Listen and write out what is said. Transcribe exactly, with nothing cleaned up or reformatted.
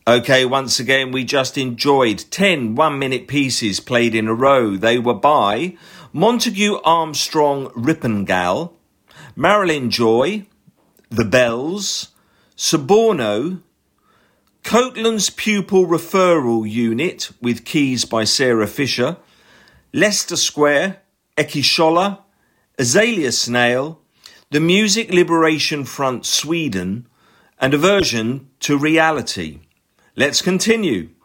Okay, once again, we just enjoyed ten one-minute pieces played in a row. They were by Montague Armstrong Rippengall, Marilyn Joy, The Bells, Suborno, Coatland's Pupil Referral Unit with keys by Sarah Fisher, Leicester Square, Eki Scholler, Azalea Snail, the Music Liberation Front Sweden, and a version to Reality. Let's continue.